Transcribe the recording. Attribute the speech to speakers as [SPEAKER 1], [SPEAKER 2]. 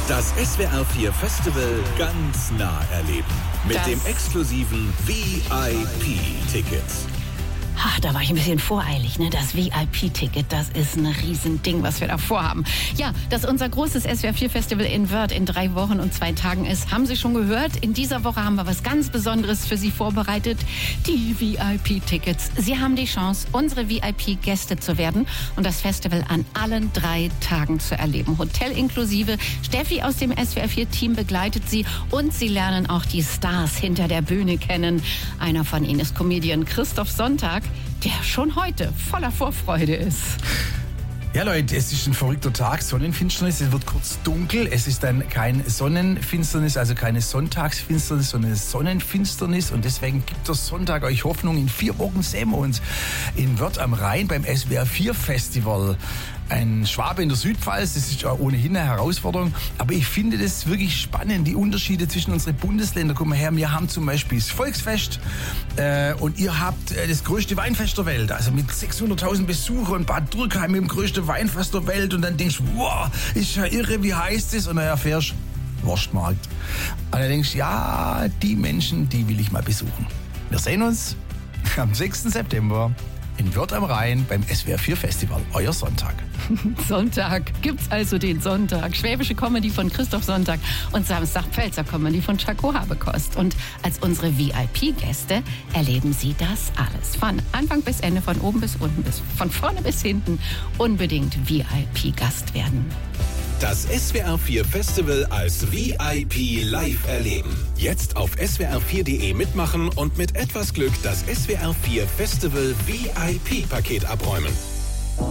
[SPEAKER 1] Das SWR 4 Festival ganz nah erleben. Mit dem exklusiven VIP-Ticket.
[SPEAKER 2] Ach, da war ich ein bisschen voreilig, ne? Das VIP-Ticket, das ist ein Riesending, was wir da vorhaben. Ja, dass unser großes SWR 4 Festival in Wörth in 3 Wochen und 2 Tagen ist, haben Sie schon gehört. In dieser Woche haben wir was ganz Besonderes für Sie vorbereitet. Die VIP-Tickets. Sie haben die Chance, unsere VIP-Gäste zu werden und das Festival an allen 3 Tagen zu erleben. Hotel inklusive. Steffi aus dem SWR 4-Team begleitet Sie und Sie lernen auch die Stars hinter der Bühne kennen. Einer von ihnen ist Comedian Christoph Sonntag, der schon heute voller Vorfreude ist.
[SPEAKER 3] Ja Leute, es ist ein verrückter Tag, Sonnenfinsternis, es wird kurz dunkel, es ist dann kein Sonnenfinsternis, also keine Sonntagsfinsternis, sondern Sonnenfinsternis und deswegen gibt der Sonntag euch Hoffnung. In 4 Wochen sehen wir uns in Wörth am Rhein beim SWR 4 Festival. Ein Schwabe in der Südpfalz, das ist ja ohnehin eine Herausforderung, aber ich finde das wirklich spannend, die Unterschiede zwischen unseren Bundesländern. Guck mal her, wir haben zum Beispiel das Volksfest und ihr habt das größte Weinfest der Welt, also mit 600.000 Besuchern, Bad Dürkheim mit dem größten Weinfest der Welt und dann denkst du, wow, ist ja irre, wie heißt es? Und dann erfährst du, Wurstmarkt. Und dann denkst du, ja, die Menschen, die will ich mal besuchen. Wir sehen uns am 6. September in Wörth am Rhein beim SWR 4 Festival. Euer Sonntag.
[SPEAKER 2] Sonntag gibt's also den Sonntag. Schwäbische Comedy von Christoph Sonntag und Samstag Pfälzer Comedy von Jaco Habekost. Und als unsere VIP-Gäste erleben Sie das alles. Von Anfang bis Ende, von oben bis unten, von vorne bis hinten. Unbedingt VIP-Gast werden.
[SPEAKER 1] Das SWR 4 Festival als VIP live erleben. Jetzt auf swr4.de mitmachen und mit etwas Glück das SWR 4 Festival VIP-Paket abräumen.